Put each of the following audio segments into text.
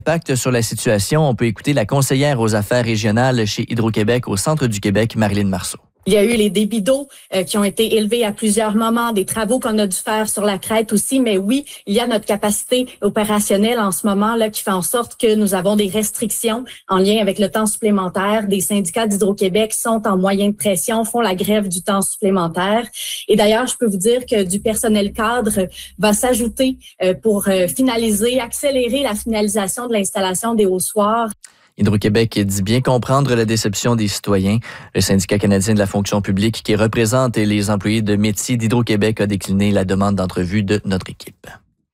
Impact sur la situation, on peut écouter la conseillère aux affaires régionales chez Hydro-Québec au centre du Québec, Marilyn Marceau. Il y a eu les débits d'eau qui ont été élevés à plusieurs moments, des travaux qu'on a dû faire sur la crête aussi. Mais oui, il y a notre capacité opérationnelle en ce moment là qui fait en sorte que nous avons des restrictions en lien avec le temps supplémentaire. Des syndicats d'Hydro-Québec sont en moyen de pression, font la grève du temps supplémentaire. Et d'ailleurs, je peux vous dire que du personnel cadre va s'ajouter pour accélérer la finalisation de l'installation des haussoirs. Hydro-Québec dit bien comprendre la déception des citoyens. Le syndicat canadien de la fonction publique qui représente les employés de métier d'Hydro-Québec a décliné la demande d'entrevue de notre équipe.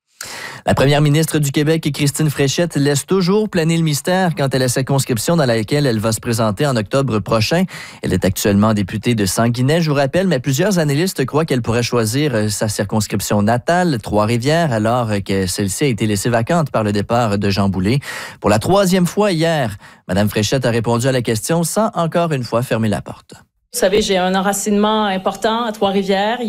La première ministre du Québec, Christine Fréchette, laisse toujours planer le mystère quant à la circonscription dans laquelle elle va se présenter en octobre prochain. Elle est actuellement députée de Sanguinet, je vous rappelle, mais plusieurs analystes croient qu'elle pourrait choisir sa circonscription natale, Trois-Rivières, alors que celle-ci a été laissée vacante par le départ de Jean Boulet. Pour la 3e fois hier, Mme Fréchette a répondu à la question sans encore une fois fermer la porte. Vous savez, j'ai un enracinement important à Trois-Rivières.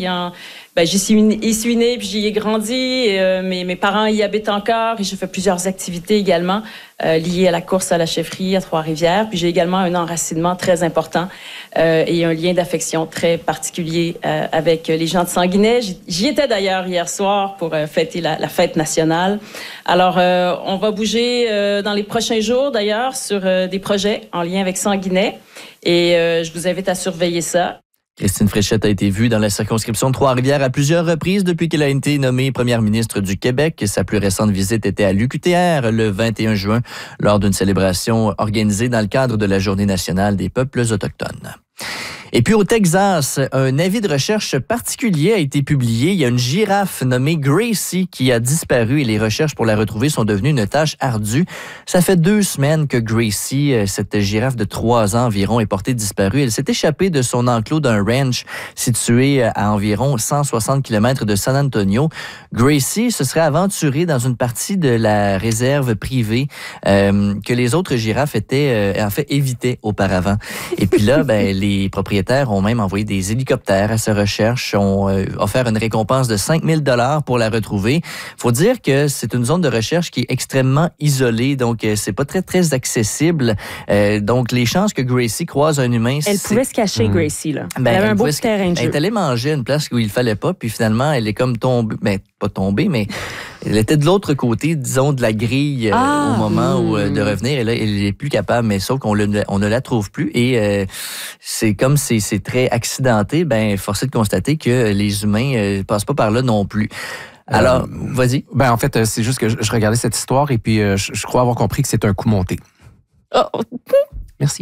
J'y suis née puis j'y ai grandi. Mes parents y habitent encore et j'ai fait plusieurs activités également liées à la course à la chefferie à Trois-Rivières. Puis j'ai également un enracinement très important et un lien d'affection très particulier avec les gens de Sanguinet. J'y étais d'ailleurs hier soir pour fêter la fête nationale. Alors, on va bouger dans les prochains jours d'ailleurs sur des projets en lien avec Sanguinet et je vous invite à surveiller ça. Christine Fréchette a été vue dans la circonscription de Trois-Rivières à plusieurs reprises depuis qu'elle a été nommée première ministre du Québec. Sa plus récente visite était à l'UQTR le 21 juin lors d'une célébration organisée dans le cadre de la Journée nationale des peuples autochtones. Et puis au Texas, un avis de recherche particulier a été publié. Il y a une girafe nommée Gracie qui a disparu et les recherches pour la retrouver sont devenues une tâche ardue. Ça fait 2 semaines que Gracie, cette girafe de 3 ans environ, est portée disparue. Elle s'est échappée de son enclos d'un ranch situé à environ 160 km de San Antonio. Gracie se serait aventurée dans une partie de la réserve privée que les autres girafes évitaient auparavant. Et puis là, les propriétaires ont même envoyé des hélicoptères à sa recherche, ont offert une récompense de 5 000 $ pour la retrouver. Faut dire que c'est une zone de recherche qui est extrêmement isolée, donc c'est pas très, très accessible. Donc, les chances que Gracie croise un humain... Elle pouvait se cacher, Gracie, là. Elle avait un beau terrain de jeu. Elle est allée manger à une place où il fallait pas, puis finalement, elle est comme tombée... pas tombée, mais elle était de l'autre côté, disons, de la grille au moment de revenir. Et là, elle n'est plus capable, mais sauf qu'on ne la trouve plus. Et c'est comme c'est très accidenté, force est de constater que les humains passent pas par là non plus. Alors, vas-y. En fait, c'est juste que je regardais cette histoire et puis je crois avoir compris que c'est un coup monté. Oh. Merci.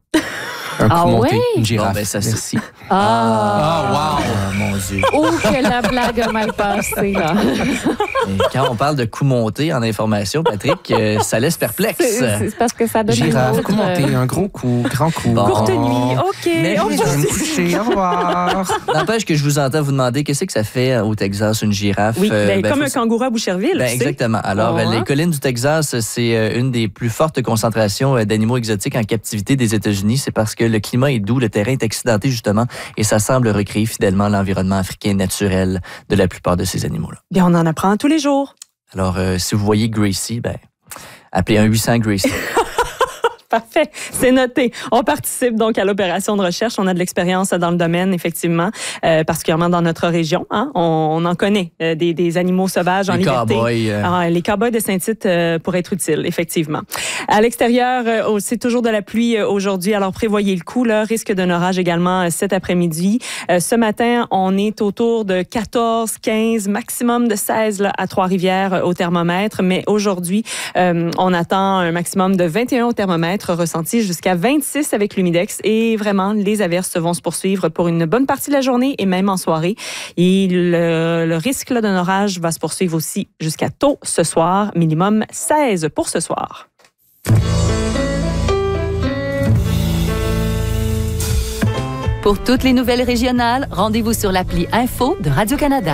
Un coup monté, ouais? une girafe. Merci. Wow! Mon Dieu. Oh, que la blague a mal passé, là. Et quand on parle de coup monté en information, Patrick, ça laisse perplexe. C'est parce que ça donne girafe, coup monté, un gros coup, grand coup. Courte nuit, OK. On va me coucher, au revoir. N'empêche que je vous entends vous demander qu'est-ce que ça fait au Texas, une girafe. Oui, comme un kangourou à Boucherville. Exactement. Alors, les collines du Texas, c'est une des plus fortes concentrations d'animaux exotiques en captivité des États-Unis. C'est parce que le climat est doux, le terrain est accidenté justement, et ça semble recréer fidèlement l'environnement africain naturel de la plupart de ces animaux-là. Bien, on en apprend tous les jours. Alors, si vous voyez Gracie, appelez un 800 Gracie. Parfait, c'est noté. On participe donc à l'opération de recherche. On a de l'expérience dans le domaine, effectivement, particulièrement dans notre région. Hein? On en connaît des animaux sauvages en liberté. Les cow-boys de Saint-Tite pourraient être utiles, effectivement. À l'extérieur, c'est toujours de la pluie aujourd'hui, alors prévoyez le coup. Là, risque d'un orage également cet après-midi. Ce matin, on est autour de 14, 15, maximum de 16 là, à Trois-Rivières au thermomètre. Mais aujourd'hui, on attend un maximum de 21 au thermomètre, ressenti jusqu'à 26 avec l'humidex. Et vraiment, les averses vont se poursuivre pour une bonne partie de la journée et même en soirée. Et le risque là, d'un orage va se poursuivre aussi jusqu'à tôt ce soir. Minimum 16 pour ce soir. Pour toutes les nouvelles régionales, rendez-vous sur l'appli Info de Radio-Canada.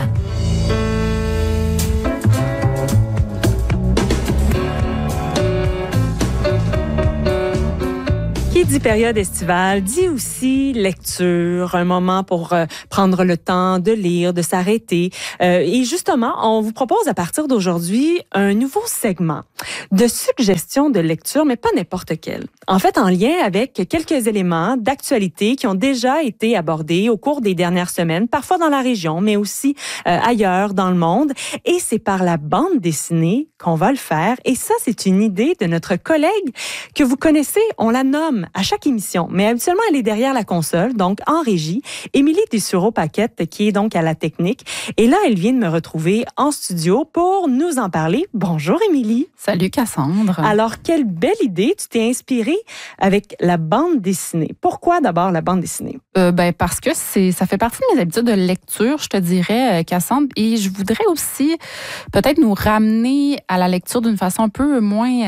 Qui dit période estivale dit aussi lecture, un moment pour prendre le temps de lire, de s'arrêter. Et justement, on vous propose à partir d'aujourd'hui un nouveau segment de suggestions de lecture, mais pas n'importe quel. En fait, en lien avec quelques éléments d'actualité qui ont déjà été abordés au cours des dernières semaines, parfois dans la région, mais aussi ailleurs dans le monde. Et c'est par la bande dessinée qu'on va le faire. Et ça, c'est une idée de notre collègue que vous connaissez, on la nomme à chaque émission, mais habituellement, elle est derrière la console, donc en régie. Émilie Dessureau-Paquette, qui est donc à la technique. Et là, elle vient de me retrouver en studio pour nous en parler. Bonjour, Émilie. Salut, Cassandre. Alors, quelle belle idée. Tu t'es inspirée avec la bande dessinée. Pourquoi d'abord la bande dessinée? Parce que ça fait partie de mes habitudes de lecture, je te dirais, Cassandre. Et je voudrais aussi peut-être nous ramener à la lecture d'une façon un peu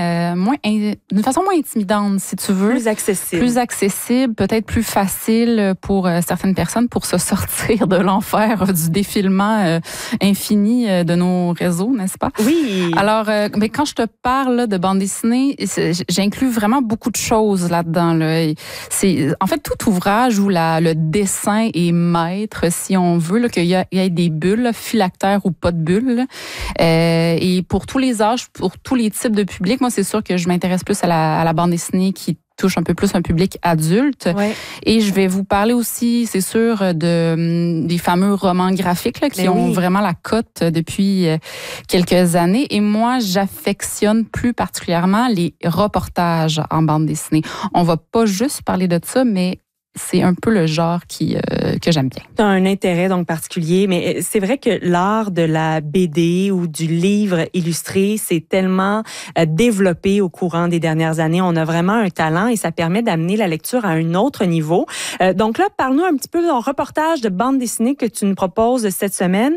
d'une façon moins intimidante, si tu veux. Plus accessible, peut-être plus facile pour certaines personnes pour se sortir de l'enfer du défilement infini de nos réseaux, n'est-ce pas? Oui. Alors, quand je te parle là, de bande dessinée, j'inclus vraiment beaucoup de choses là-dedans. Là. C'est, en fait, tout ouvrage où le dessin est maître, si on veut, là, qu'il y ait des bulles, là, phylactères ou pas de bulles. Et pour tous les âges, pour tous les types de publics, moi, c'est sûr que je m'intéresse plus à la bande dessinée qui touche un peu plus un public adulte. Ouais. Et je vais vous parler aussi, c'est sûr, des fameux romans graphiques là, qui ont vraiment la cote depuis quelques années. Et moi, j'affectionne plus particulièrement les reportages en bande dessinée. On va pas juste parler de ça, mais c'est un peu le genre que j'aime bien. Tu as un intérêt donc particulier, mais c'est vrai que l'art de la BD ou du livre illustré s'est tellement développé au courant des dernières années. On a vraiment un talent et ça permet d'amener la lecture à un autre niveau. Donc là, parle-nous un petit peu d'un reportage de bande dessinée que tu nous proposes cette semaine.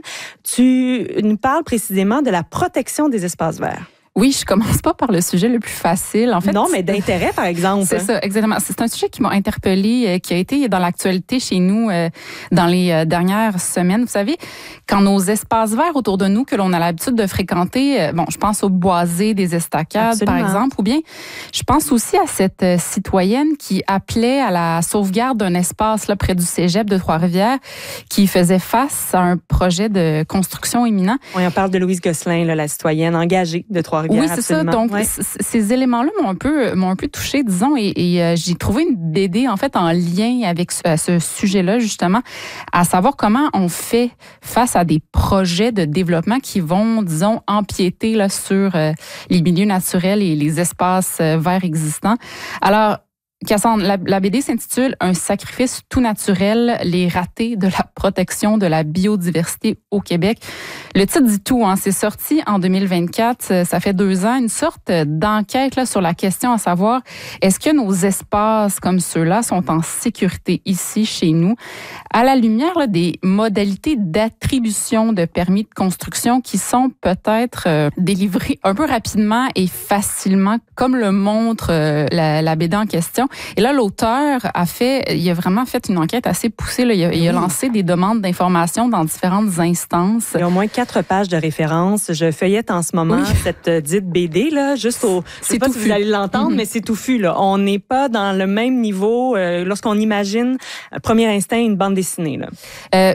Tu nous parles précisément de la protection des espaces verts. Oui, je commence pas par le sujet le plus facile. En fait, non, mais d'intérêt, par exemple. C'est ça, exactement. C'est un sujet qui m'a interpellée, qui a été dans l'actualité chez nous dans les dernières semaines. Vous savez, quand nos espaces verts autour de nous, que l'on a l'habitude de fréquenter, je pense aux boisés des estacades, Absolument. par exemple, ou bien je pense aussi à cette citoyenne qui appelait à la sauvegarde d'un espace là près du cégep de Trois-Rivières, qui faisait face à un projet de construction imminent. Oui, on parle de Louise Gosselin, là, la citoyenne engagée de Trois-Rivières. Oui, c'est absolument. ça. Donc, ces éléments-là m'ont un peu touchée, disons, et j'ai trouvé une BD, en fait, en lien avec ce sujet-là, justement, à savoir comment on fait face à des projets de développement qui vont, disons, empiéter là, sur les milieux naturels et les espaces verts existants. Alors, Cassandre, la BD s'intitule « Un sacrifice tout naturel, les ratés de la protection de la biodiversité au Québec ». Le titre dit tout, hein, c'est sorti en 2024, ça fait 2 ans, une sorte d'enquête là, sur la question à savoir est-ce que nos espaces comme ceux-là sont en sécurité ici, chez nous, à la lumière là, des modalités d'attribution de permis de construction qui sont peut-être délivrées un peu rapidement et facilement, comme le montre la BD en question. Et là, l'auteur il a vraiment fait une enquête assez poussée. Là. Il a lancé des demandes d'informations dans différentes instances. Il y a au moins 4 pages de référence. Je feuillette en ce moment cette dite BD, là, juste au... Je sais pas si vous allez l'entendre, mais c'est touffu, là. On n'est pas dans le même niveau lorsqu'on imagine, premier instinct, une bande dessinée, là.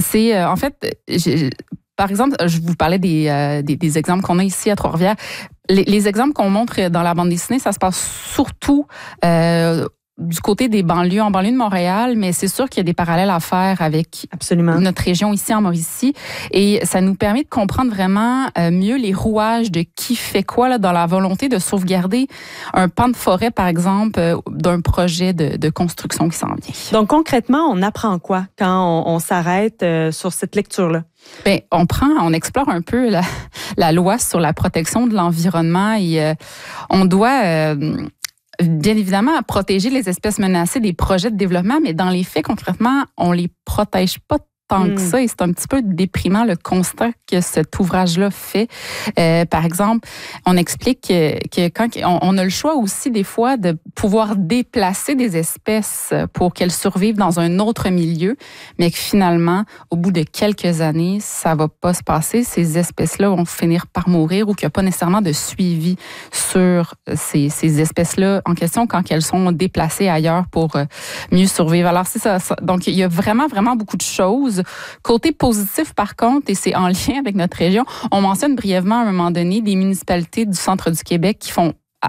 En fait... Par exemple, je vous parlais des exemples qu'on a ici à Trois-Rivières. Les exemples qu'on montre dans la bande dessinée, ça se passe surtout du côté des banlieues, en banlieue de Montréal, mais c'est sûr qu'il y a des parallèles à faire avec notre région ici en Mauricie. Et ça nous permet de comprendre vraiment mieux les rouages de qui fait quoi là, dans la volonté de sauvegarder un pan de forêt, par exemple, d'un projet de construction qui s'en vient. Donc, concrètement, on apprend quoi quand on s'arrête sur cette lecture-là? Ben, on explore un peu la loi sur la protection de l'environnement et on doit bien évidemment protéger les espèces menacées des projets de développement, mais dans les faits, concrètement, on les protège pas tant que ça et c'est un petit peu déprimant le constat que cet ouvrage-là fait. Par exemple, on explique que quand on a le choix aussi des fois de pouvoir déplacer des espèces pour qu'elles survivent dans un autre milieu, mais que finalement, au bout de quelques années, ça va pas se passer. Ces espèces-là vont finir par mourir ou qu'il n'y a pas nécessairement de suivi sur ces espèces-là en question quand elles sont déplacées ailleurs pour mieux survivre. Alors, c'est ça. Donc, il y a vraiment, vraiment beaucoup de choses. Côté positif, par contre, et c'est en lien avec notre région, on mentionne brièvement à un moment donné des municipalités du centre du Québec qui font